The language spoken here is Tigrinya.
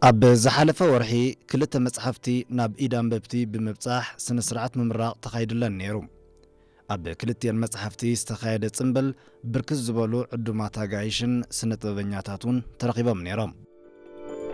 ኣብ ዝሓለፈ ወርሒ ክልተ መጽሓፍቲ ናብ ኢዳን በብቲ ብምብጻሕ ስነ ስርዓት ምምራቕ ተኻይድለን ነይሩ። ኣብ ክልቲአን መጽሓፍቲ ዝተኻየደ ጽምብል ብርክት ዝበሉ ዕዱማት ኣጋይሽን ስነ ጥበበኛታትን ተረኺቦም ነይሮም።